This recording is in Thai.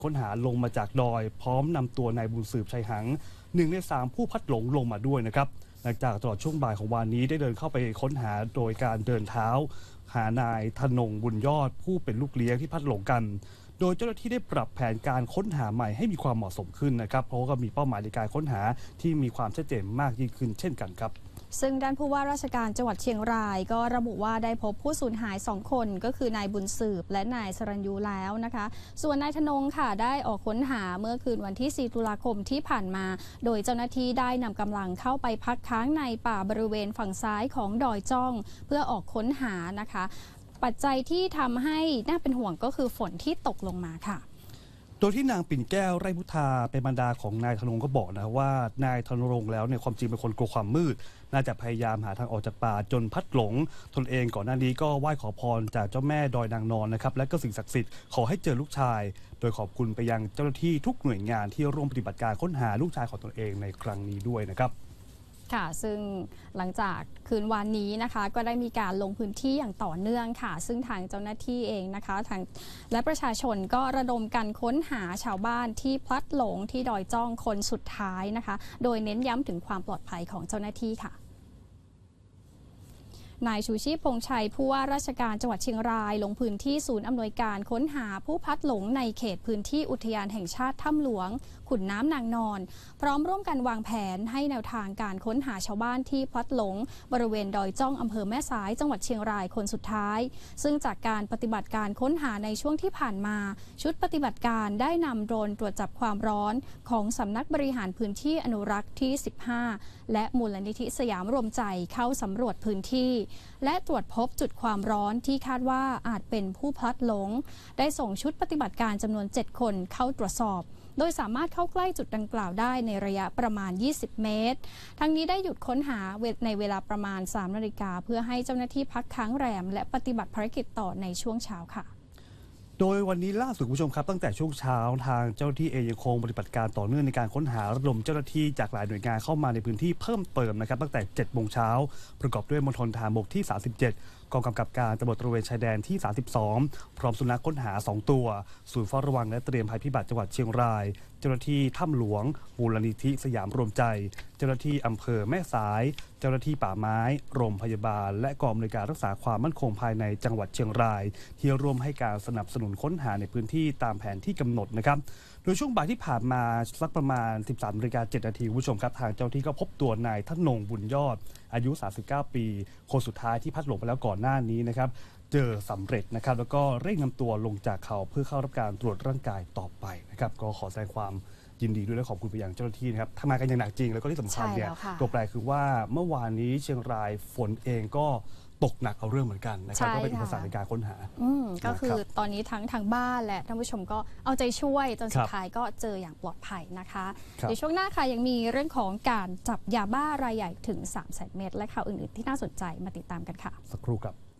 ค้นหาลงมาจากดอยพร้อมนำตัวนายบุญสืบชัยหัง1 ใน 3ผู้พัดหลงลงมาด้วยนะครับหลังจากตลอดช่วงบ่ายของวันนี้ได้เดินเข้าไปค้นหาโดยการเดินเท้าหานายธนงบุญยอดผู้เป็นลูกเลี้ยงที่พัดหลงกันโดยเจ้าหน้าที่ได้ปรับแผนการค้นหาใหม่ให้มีความเหมาะสมขึ้นนะครับเพราะว่ามีเป้าหมายในการค้นหาที่มีความชัดเจนมากยิ่งขึ้นเช่นกันครับซึ่งด้านผู้ว่าราชการจังหวัดเชียงรายก็ระบุว่าได้พบผู้สูญหาย2 คนก็คือนายบุญสืบและนายสรัญยูแล้วนะคะส่วนนายธนงค่ะได้ออกค้นหาเมื่อคืนวันที่ 4 ตุลาคมที่ผ่านมาโดยเจ้าหน้าที่ได้นำกำลังเข้าไปพักค้างในป่าบริเวณฝั่งซ้ายของดอยจ้องเพื่อออกค้นหานะคะปัจจัยที่ทำให้น่าเป็นห่วงก็คือฝนที่ตกลงมาค่ะโดยที่นางปิ่นแก้วไร่พุทธาเป็นบรรดาของนายธนงก็บอกนะว่านายธนงแล้วเนี่ยความจริงเป็นคนกลัวความมืดน่าจะพยายามหาทางออกจากป่าจนพัดหลงตนเองก่อนหน้านี้ก็ไหว้ขอพรจากเจ้าแม่ดอยนางนอนนะครับและก็สิ่งศักดิ์สิทธิ์ขอให้เจอลูกชายโดยขอบคุณไปยังเจ้าหน้าที่ทุกหน่วยงานที่ร่วมปฏิบัติการค้นหาลูกชายของตนเองในครั้งนี้ด้วยนะครับค่ะซึ่งหลังจากคืนวันนี้นะคะก็ได้มีการลงพื้นที่อย่างต่อเนื่องค่ะซึ่งทางเจ้าหน้าที่เองนะคะและประชาชนก็ระดมกันค้นหาชาวบ้านที่พลัดหลงที่ดอยจ้องคนสุดท้ายนะคะโดยเน้นย้ำถึงความปลอดภัยของเจ้าหน้าที่ค่ะนายชูชีพพงษ์ชัยผู้ว่าราชการจังหวัดเชียงรายลงพื้นที่ศูนย์อำนวยการค้นหาผู้พลัดหลงในเขตพื้นที่อุทยานแห่งชาติถ้ำหลวงขุนน้ำนางนอนพร้อมร่วมกันวางแผนให้แนวทางการค้นหาชาวบ้านที่พลัดหลงบริเวณดอยจ้องอำเภอแม่สายจังหวัดเชียงรายคนสุดท้ายซึ่งจากการปฏิบัติการค้นหาในช่วงที่ผ่านมาชุดปฏิบัติการได้นำโดรนตรวจจับความร้อนของสำนักบริหารพื้นที่อนุรักษ์ที่ 15และมูลนิธิสยามรวมใจเข้าสำรวจพื้นที่และตรวจพบจุดความร้อนที่คาดว่าอาจเป็นผู้พลัดหลงได้ส่งชุดปฏิบัติการจำนวน 7 คนเข้าตรวจสอบโดยสามารถเข้าใกล้จุดดังกล่าวได้ในระยะประมาณ 20 เมตรทั้งนี้ได้หยุดค้นหาในเวลาประมาณ 3 นาฬิกาเพื่อให้เจ้าหน้าที่พักค้างแรมและปฏิบัติภารกิจต่อในช่วงเช้าค่ะโดยวันนี้ล่าสุดคุณผู้ชมครับตั้งแต่ช่วงเช้าทางเจ้าหน้าที่เองยังคงปฏิบัติการต่อเนื่องในการค้นหาระดมเจ้าหน้าที่จากหลายหน่วยงานเข้ามาในพื้นที่เพิ่มเติมนะครับตั้งแต่ 7 โมงเช้าประกอบด้วยมณฑลทหารบกที่ 37 กองกำกับการตำรวจตระเวนชายแดนที่ 32 พร้อมสุนัขค้นหา 2 ตัวศูนย์เฝ้าระวังและเตรียมภัยพิบัติจังหวัดเชียงรายเจ้าหน้าที่ถ้ำหลวงมูลนิธิสยามรวมใจเจ้าหน้าที่อำเภอแม่สายเจ้าหน้าที่ป่าไม้โรงพยาบาลและกองอำนวยการรักษาความมั่นคงภายในจังหวัดเชียงรายที่ร่วมให้การสนับสนุนค้นหาในพื้นที่ตามแผนที่กำหนดนะครับโดยช่วงบ่ายที่ผ่านมาสักประมาณ 13:07 นาทีคุณผู้ชมครับทางเจ้าหน้าที่ก็พบตัวนายธนงบุญยอดอายุ 39 ปีคนสุดท้ายที่พัดหลงไปแล้วก่อนหน้านี้นะครับเจอสำเร็จนะครับแล้วก็เร่งนำตัวลงจากเขาเพื่อเข้ารับการตรวจร่างกายต่อไปนะครับก็ขอแสดงความยินดีด้วยและขอบคุณไปยังเจ้าหน้าที่นะครับทำงานกันอย่างหนักจริงแล้วก็ที่สำคัญเนี่ยตัวแปรคือว่าเมื่อวานนี้เชียงรายฝนเองก็ตกหนักเอาเรื่องเหมือนกันนะครับก็เป็นอุปสรรคในการค้นหาก็คือตอนนี้ทั้งทางบ้านและท่านผู้ชมก็เอาใจช่วยจนสุดท้ายก็เจออย่างปลอดภัยนะคะในช่วงหน้าค่ะยังมีเรื่องของการจับยาบ้ารายใหญ่ถึง 300,000 เม็ดและข่าวอื่นๆที่น่าสนใจมาติดตามกันค่ะสักครู่ครับ